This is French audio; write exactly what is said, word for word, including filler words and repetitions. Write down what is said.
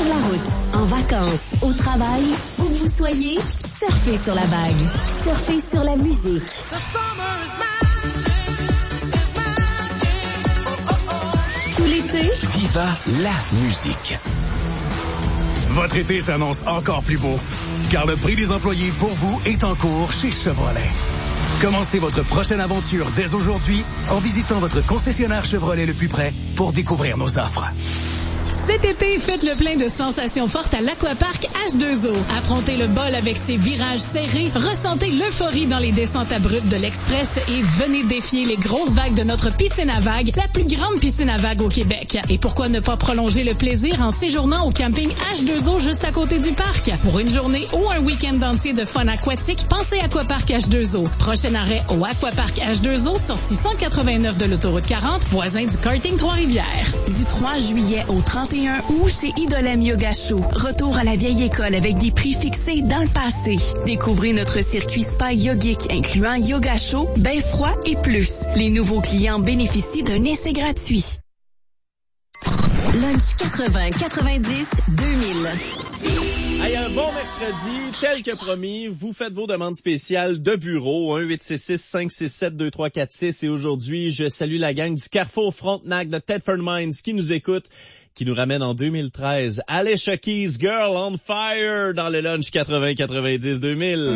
la route, en vacances, au travail, où que vous soyez, surfez sur la vague. Surfez sur la musique. Tout l'été, Viva la musique. Votre été s'annonce encore plus beau, car le prix des employés pour vous est en cours chez Chevrolet. Commencez votre prochaine aventure dès aujourd'hui en visitant votre concessionnaire Chevrolet le plus près pour découvrir nos offres. Cet été, faites le plein de sensations fortes à l'Aquapark H deux O. Affrontez le bol avec ses virages serrés, ressentez l'euphorie dans les descentes abruptes de l'Express et venez défier les grosses vagues de notre piscine à vagues, la plus grande piscine à vagues au Québec. Et pourquoi ne pas prolonger le plaisir en séjournant au camping H deux O juste à côté du parc? Pour une journée ou un week-end entier de fun aquatique, pensez Aquapark H deux O. Prochain arrêt au Aquapark H deux O, sortie cent quatre-vingt-neuf de l'autoroute quarante, voisin du karting Trois-Rivières. Du trois juillet au trente et un août chez Idolem Yoga Show. Retour à la vieille école avec des prix fixés dans le passé. Découvrez notre circuit spa yogique incluant yoga chaud, bain froid et plus. Les nouveaux clients bénéficient d'un essai gratuit. Lunch quatre-vingts quatre-vingt-dix deux mille. Hey, un bon mercredi, tel que promis, vous faites vos demandes spéciales de bureau, un huit six six cinq six sept deux trois quatre six, et aujourd'hui, je salue la gang du Carrefour Frontenac de Thetford Mines qui nous écoute, qui nous ramène en deux mille treize. Alicia Keys, Girl on Fire, dans le Lunch quatre-vingts quatre-vingt-dix deux mille.